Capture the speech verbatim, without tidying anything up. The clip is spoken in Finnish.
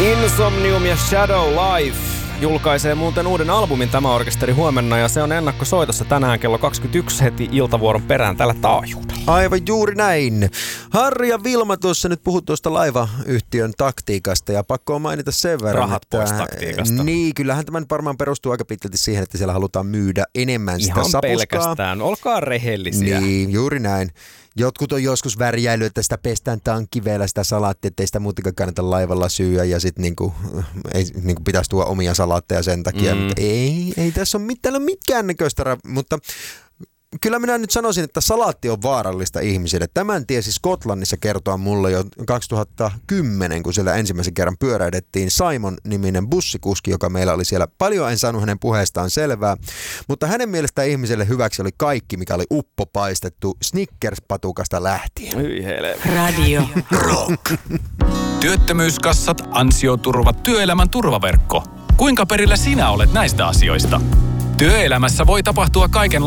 Insomnium ja Shadow Life julkaisee muuten uuden albumin tämä orkesteri huomenna ja se on ennakkosoitossa tänään kello kaksikymmentäyksi heti iltavuoron perään tällä taajuudella. Aivan juuri näin. Harri ja Vilma tuossa nyt puhut tuosta laivayhtiön taktiikasta ja pakko on mainita sen verran, Rahat että... pois taktiikasta. Niin, kyllähän tämä nyt varmaan perustuu aika pitkälti siihen, että siellä halutaan myydä enemmän sitä Ihan sapuskaa. pelkästään, olkaa rehellisiä. Niin, juuri näin. Jotkut on joskus värjäily, että sitä pestään tankkiveellä sitä salaattia, ettei sitä muutenkaan kannata laivalla syyä ja sitten niinku, ei, niinku pitäisi tuoda omia salaatteja sen takia. Mm. Mutta ei, ei tässä ole mitään, mikään näköistä, mutta kyllä minä nyt sanoisin, että salaatti on vaarallista ihmisille. Tämän tiesi Skotlannissa kertoa mulle jo kaksituhattakymmenen, kun siellä ensimmäisen kerran pyöräydettiin. Simon-niminen bussikuski, joka meillä oli siellä. Paljon en saanut hänen puheestaan selvää, mutta hänen mielestään ihmiselle hyväksi oli kaikki, mikä oli uppopaistettu Snickers-patukasta lähtien. Hyi hele. Radio Rock. Työttömyyskassat, ansioturva, työelämän turvaverkko. Kuinka perillä sinä olet näistä asioista? Työelämässä voi tapahtua kaiken